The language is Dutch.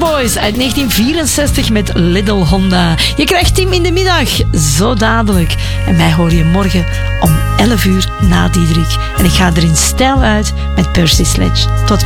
Boys uit 1964 met Little Honda. Je krijgt Tim in de middag, zo dadelijk. En mij hoor je morgen om 11 uur na Diederik. En ik ga er in stijl uit met Percy Sledge. Tot